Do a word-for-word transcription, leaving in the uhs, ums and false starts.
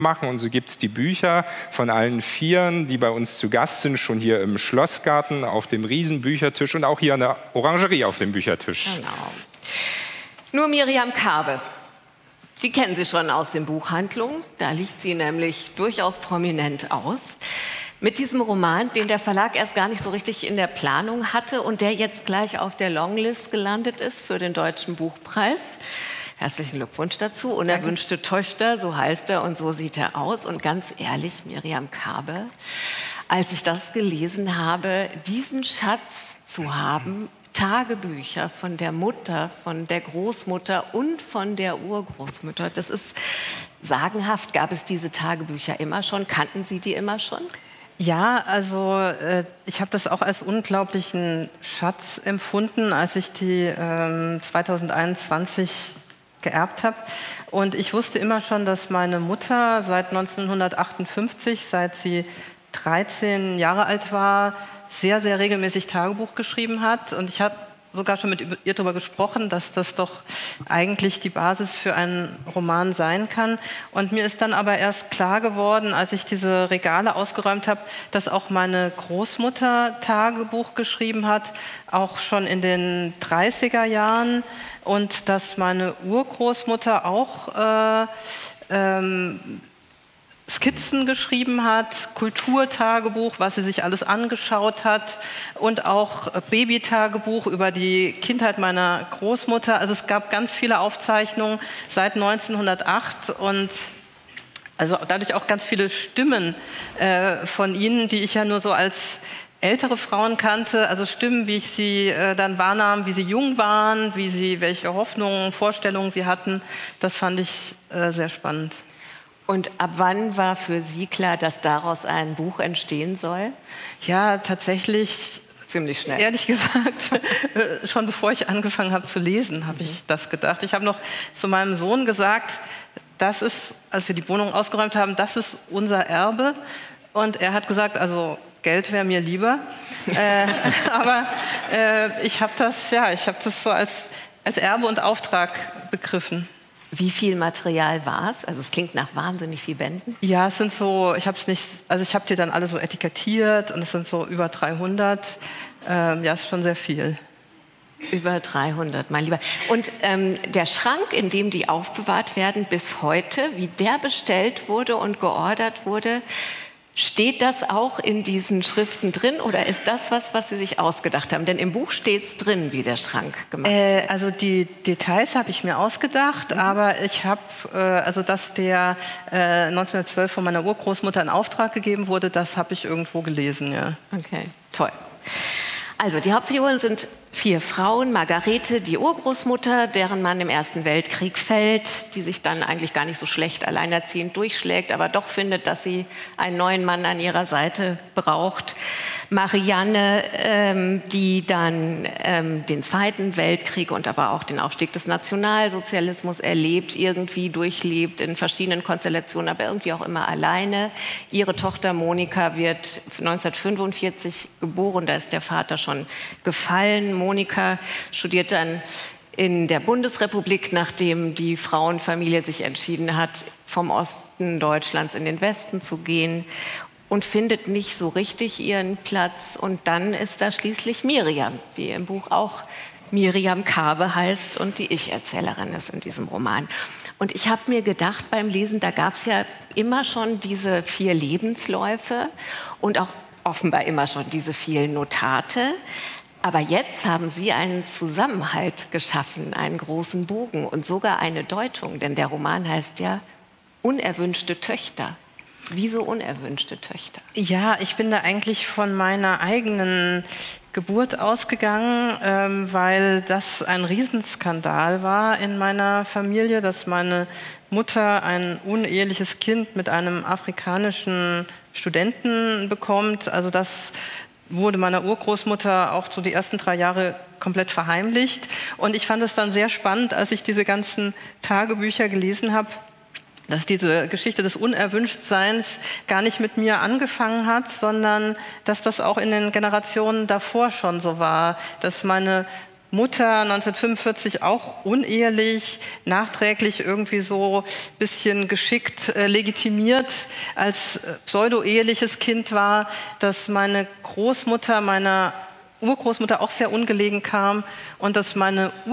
machen. Und so gibt es die Bücher von allen Vieren, die bei uns zu Gast sind, schon hier im Schlossgarten auf dem Riesenbüchertisch und auch hier an der Orangerie auf dem Büchertisch. Genau. Nur Miriam Karbe. Sie kennen sie schon aus den Buchhandlungen. Da liegt sie nämlich durchaus prominent aus. Mit diesem Roman, den der Verlag erst gar nicht so richtig in der Planung hatte und der jetzt gleich auf der Longlist gelandet ist für den Deutschen Buchpreis. Herzlichen Glückwunsch dazu. Unerwünschte Töchter, so heißt er und so sieht er aus. Und ganz ehrlich, Miriam Karbe, als ich das gelesen habe, diesen Schatz zu haben, Tagebücher von der Mutter, von der Großmutter und von der Urgroßmutter, das ist sagenhaft. Gab es diese Tagebücher immer schon? Kannten Sie die immer schon? Ja, also äh, ich habe das auch als unglaublichen Schatz empfunden, als ich die äh, zweitausendeinundzwanzig geerbt habe. Und ich wusste immer schon, dass meine Mutter seit neunzehnhundertachtundfünfzig, seit sie dreizehn Jahre alt war, sehr, sehr regelmäßig Tagebuch geschrieben hat. Und ich habe sogar schon mit ihr darüber gesprochen, dass das doch eigentlich die Basis für einen Roman sein kann. Und mir ist dann aber erst klar geworden, als ich diese Regale ausgeräumt habe, dass auch meine Großmutter Tagebuch geschrieben hat, auch schon in den dreißiger Jahren. Und dass meine Urgroßmutter auch äh, ähm, Skizzen geschrieben hat, Kulturtagebuch, was sie sich alles angeschaut hat und auch Babytagebuch über die Kindheit meiner Großmutter. Also es gab ganz viele Aufzeichnungen seit neunzehnhundertacht und also dadurch auch ganz viele Stimmen äh, von ihnen, die ich ja nur so als ältere Frauen kannte, also Stimmen, wie ich sie äh, dann wahrnahm, wie sie jung waren, wie sie, welche Hoffnungen, Vorstellungen sie hatten. Das fand ich äh, sehr spannend. Und ab wann war für Sie klar, dass daraus ein Buch entstehen soll? Ja, tatsächlich ziemlich schnell. Ehrlich gesagt, schon bevor ich angefangen habe zu lesen, habe ich das gedacht. Ich habe noch zu meinem Sohn gesagt, das ist, als wir die Wohnung ausgeräumt haben, das ist unser Erbe. Und er hat gesagt, also Geld wäre mir lieber. äh, aber äh, ich habe das, ja, ich habe das so als, als Erbe und Auftrag begriffen. Wie viel Material war es? Also es klingt nach wahnsinnig viel Bänden. Ja, es sind so, ich habe es nicht, also ich habe die dann alle so etikettiert und es sind so über dreihundert. Ähm, ja, es ist schon sehr viel. Über dreihundert, mein Lieber. Und ähm, der Schrank, in dem die aufbewahrt werden bis heute, wie der bestellt wurde und geordert wurde, steht das auch in diesen Schriften drin oder ist das was, was Sie sich ausgedacht haben? Denn im Buch steht es drin, wie der Schrank gemacht wird. Äh, also die Details habe ich mir ausgedacht, mhm. aber ich habe, äh, also dass der äh, neunzehnhundertzwölf von meiner Urgroßmutter in Auftrag gegeben wurde, das habe ich irgendwo gelesen, ja. Okay, toll. Also die Hauptfiguren sind vier Frauen. Margarete, die Urgroßmutter, deren Mann im Ersten Weltkrieg fällt, die sich dann eigentlich gar nicht so schlecht alleinerziehend durchschlägt, aber doch findet, dass sie einen neuen Mann an ihrer Seite braucht. Marianne, ähm, die dann ähm, den Zweiten Weltkrieg und aber auch den Aufstieg des Nationalsozialismus erlebt, irgendwie durchlebt in verschiedenen Konstellationen, aber irgendwie auch immer alleine. Ihre Tochter Monika wird neunzehnhundertfünfundvierzig geboren, da ist der Vater schon gefallen. Monika studiert dann in der Bundesrepublik, nachdem die Frauenfamilie sich entschieden hat, vom Osten Deutschlands in den Westen zu gehen und findet nicht so richtig ihren Platz. Und dann ist da schließlich Miriam, die im Buch auch Miriam Karbe heißt und die Ich-Erzählerin ist in diesem Roman. Und ich habe mir gedacht beim Lesen, da gab es ja immer schon diese vier Lebensläufe und auch offenbar immer schon diese vielen Notate. Aber jetzt haben Sie einen Zusammenhalt geschaffen, einen großen Bogen und sogar eine Deutung, denn der Roman heißt ja Unerwünschte Töchter. Wieso unerwünschte Töchter? Ja, ich bin da eigentlich von meiner eigenen Geburt ausgegangen, ähm, weil das ein Riesenskandal war in meiner Familie, dass meine Mutter ein uneheliches Kind mit einem afrikanischen Studenten bekommt. Also das wurde meiner Urgroßmutter auch so die ersten drei Jahre komplett verheimlicht. Und ich fand es dann sehr spannend, als ich diese ganzen Tagebücher gelesen habe, dass diese Geschichte des Unerwünschtseins gar nicht mit mir angefangen hat, sondern dass das auch in den Generationen davor schon so war, dass meine Mutter neunzehnhundertfünfundvierzig auch unehelich, nachträglich irgendwie so ein bisschen geschickt äh, legitimiert als äh, pseudo-eheliches Kind war, dass meine Großmutter meiner Urgroßmutter auch sehr ungelegen kam und dass meine